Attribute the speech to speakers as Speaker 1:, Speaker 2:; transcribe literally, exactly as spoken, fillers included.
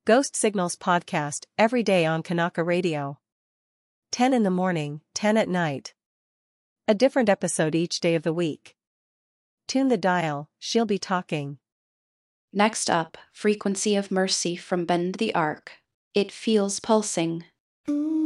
Speaker 1: Ghost Signals podcast every day on Kanaka Radio. ten in the morning, ten at night. A different episode each day of the week. Tune the dial, she'll be talking.
Speaker 2: Next up, Frequency of Mercy from Bend the Arc. It feels pulsing.